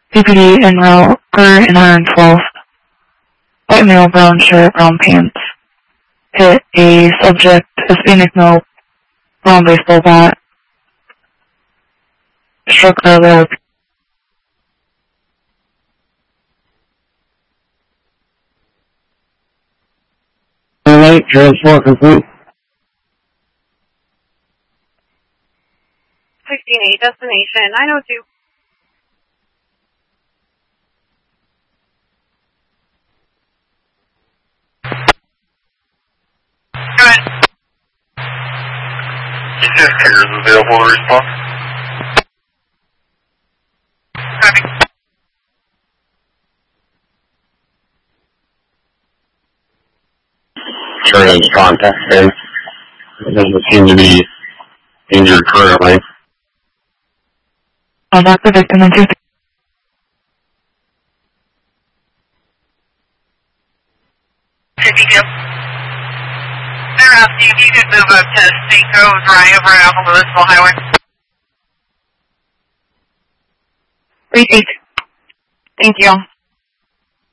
CPD en route, current in 112. White male, brown shirt, brown pants. Hit a subject, Hispanic male, brown baseball bat. Struck earlier. Alright, transport complete. 16-8, destination 902. Go ahead. Just carriers available to respond. Copy. Turn-ins contact him. It doesn't seem to be injured currently. That's the victim in 2. They're asking if you could move up to Cinco Drive over at Alpha Louisville Highway. Repeat. Thank you.